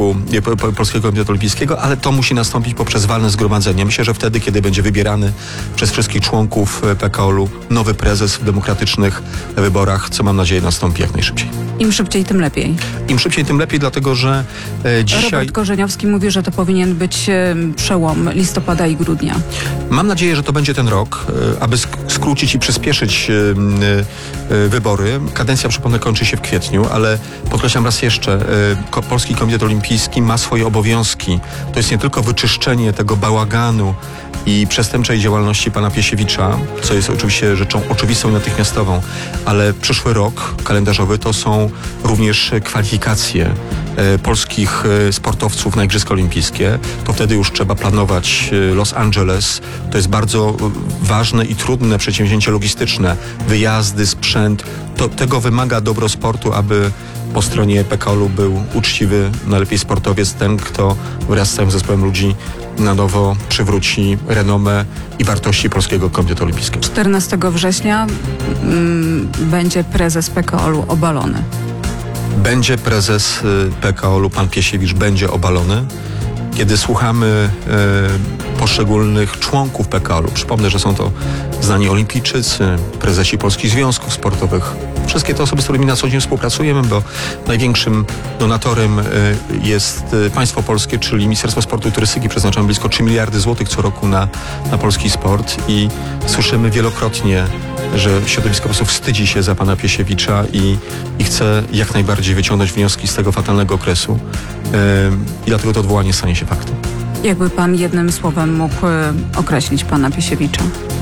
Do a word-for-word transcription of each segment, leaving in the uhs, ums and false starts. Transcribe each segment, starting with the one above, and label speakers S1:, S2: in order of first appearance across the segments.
S1: Związku Polskiego Komitetu Olimpijskiego, ale to musi nastąpić poprzez walne zgromadzenie. Myślę, że wtedy, kiedy będzie wybierany przez wszystkich członków P K O L-u nowy prezes w demokratycznych wyborach, co mam nadzieję nastąpi jak najszybciej.
S2: Im szybciej, tym lepiej.
S1: Im szybciej, tym lepiej, dlatego że e, dzisiaj...
S2: Robert Korzeniowski mówi, że to powinien być e, przełom listopada i grudnia.
S1: Mam nadzieję, że to będzie ten rok, e, aby sk- skrócić i przyspieszyć e, e, wybory. Kadencja, przypomnę, kończy się w kwietniu, ale podkreślam raz jeszcze, e, Ko- Polski Komitet Olimpijski ma swoje obowiązki. To jest nie tylko wyczyszczenie tego bałaganu i przestępczej działalności pana Piesiewicza, co jest oczywiście rzeczą oczywistą i natychmiastową, ale przyszły rok kalendarzowy to są również kwalifikacje e, polskich e, sportowców na Igrzyska Olimpijskie. To wtedy już trzeba planować e, Los Angeles. To jest bardzo e, ważne i trudne przedsięwzięcie logistyczne. Wyjazdy, sprzęt. To, tego wymaga dobro sportu, aby po stronie P K O L-u był uczciwy, najlepiej sportowiec, ten, kto wraz z całym zespołem ludzi na nowo przywróci renomę i wartości Polskiego Komitetu Olimpijskiego.
S2: czternastego września mm, będzie prezes P K O L-u obalony.
S1: Będzie prezes P K O L-u, pan Piesiewicz, będzie obalony. Kiedy słuchamy e, poszczególnych członków P K O L-u, przypomnę, że są to znani olimpijczycy, prezesi polskich związków sportowych, wszystkie te osoby, z którymi na co dzień współpracujemy, bo największym donatorem e, jest e, państwo polskie, czyli Ministerstwo Sportu i Turystyki. Przeznaczamy blisko trzy miliardy złotych co roku na, na polski sport i słyszymy wielokrotnie, że środowisko po prostu wstydzi się za pana Piesiewicza i, i chce jak najbardziej wyciągnąć wnioski z tego fatalnego okresu. Yy, I dlatego to odwołanie stanie się faktem.
S2: Jakby pan jednym słowem mógł e, określić pana Piesiewicza?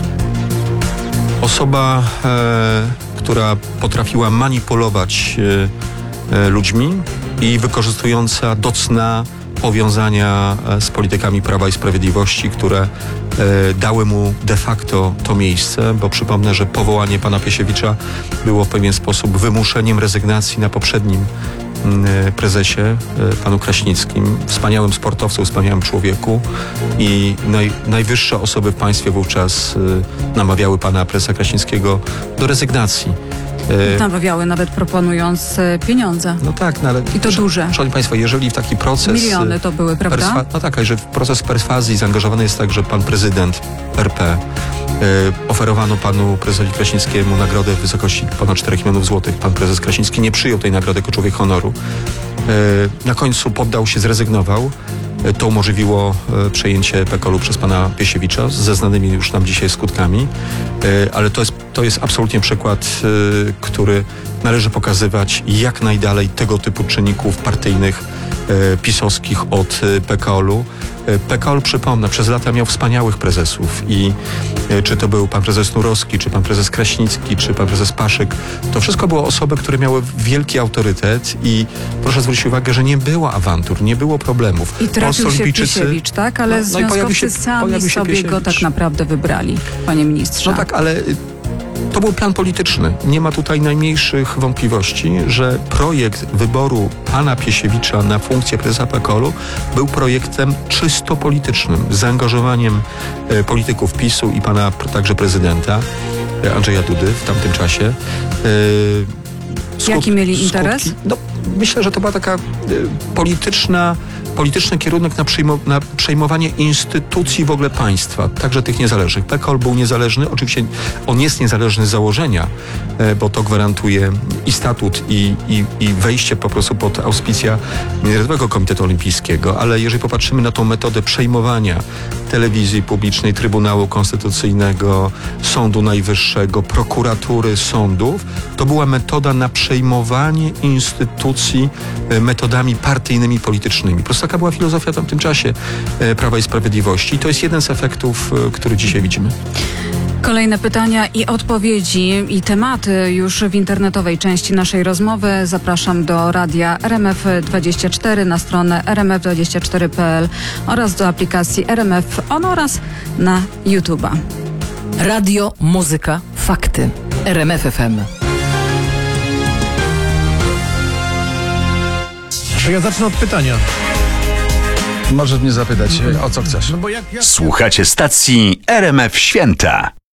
S1: Osoba, e, która potrafiła manipulować e, e, ludźmi i wykorzystująca do cna powiązania z politykami Prawa i Sprawiedliwości, które e, dały mu de facto to miejsce, bo przypomnę, że powołanie pana Piesiewicza było w pewien sposób wymuszeniem rezygnacji na poprzednim m, prezesie, e, panu Kraśnickim, wspaniałym sportowcu, wspaniałym człowieku i naj, najwyższe osoby w państwie wówczas e, namawiały pana prezesa Kraśnickiego do rezygnacji.
S2: Namawiały, nawet proponując pieniądze.
S1: No tak, no ale...
S2: I to duże.
S1: Szanowni Państwo, jeżeli w taki proces...
S2: Miliony to były, prawda?
S1: Perswa- no tak, a że w proces perswazji zaangażowany jest także pan prezydent R P. E, oferowano panu prezesowi Kraśnickiemu nagrodę w wysokości ponad czterech milionów złotych. Pan prezes Kraśnicki nie przyjął tej nagrody jako człowiek honoru. E, na końcu poddał się, zrezygnował. E, to umożliwiło e, przejęcie P K O L-u przez pana Piesiewicza ze znanymi już nam dzisiaj skutkami. E, ale to jest, to jest absolutnie przykład, e, który należy pokazywać jak najdalej tego typu czynników partyjnych, e, pisowskich od e, P K O L-u. E, P K O L, przypomnę, przez lata miał wspaniałych prezesów i e, czy to był pan prezes Nurowski, czy pan prezes Kraśnicki, czy pan prezes Paszyk, to wszystko było osoby, które miały wielki autorytet i proszę zwrócić uwagę, że nie było awantur, nie było problemów.
S2: I trafił się Piesiewicz, tak? Ale
S1: no, no i pojawił się-
S2: związkowcy sami
S1: pojawił się
S2: sobie go
S1: Piesiewicz.
S2: tak naprawdę wybrali, panie ministrze.
S1: No tak, ale to był plan polityczny. Nie ma tutaj najmniejszych wątpliwości, że projekt wyboru pana Piesiewicza na funkcję prezesa P K O L-u był projektem czysto politycznym, z zaangażowaniem e, polityków PiSu i pana pr- także prezydenta e, Andrzeja Dudy w tamtym czasie. E, skut-
S2: Jaki mieli interes?
S1: skutki- No, myślę, że to była taka e, polityczna polityczny kierunek na, przyjmo, na przejmowanie instytucji w ogóle państwa, także tych niezależnych. P K O L był niezależny, oczywiście on jest niezależny z założenia, e, bo to gwarantuje i statut, i, i, i wejście po prostu pod auspicja Międzynarodowego Komitetu Olimpijskiego, ale jeżeli popatrzymy na tą metodę przejmowania telewizji publicznej, Trybunału Konstytucyjnego, Sądu Najwyższego, prokuratury, sądów, to była metoda na przejmowanie instytucji e, metodami partyjnymi, politycznymi. Po prostu taka była filozofia w tamtym czasie e, Prawa i Sprawiedliwości i to jest jeden z efektów, e, który dzisiaj widzimy.
S2: Kolejne pytania i odpowiedzi i tematy już w internetowej części naszej rozmowy. Zapraszam do radia R M F dwadzieścia cztery, na stronę r m f dwadzieścia cztery kropka p l oraz do aplikacji R M F On oraz na YouTube'a.
S3: Radio, muzyka, fakty. R M F F M.
S4: To ja zacznę od pytania.
S5: Możesz mnie zapytać, o co chcesz.
S4: No bo jak ja...
S6: Słuchacie stacji R M F Święta.